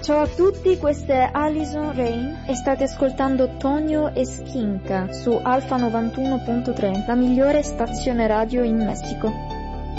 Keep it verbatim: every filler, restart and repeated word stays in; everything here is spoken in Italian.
Ciao a tutti, questa è Alison Rain e state ascoltando Tonio e Skinka su Alfa novantuno punto tre, la migliore stazione radio in Messico.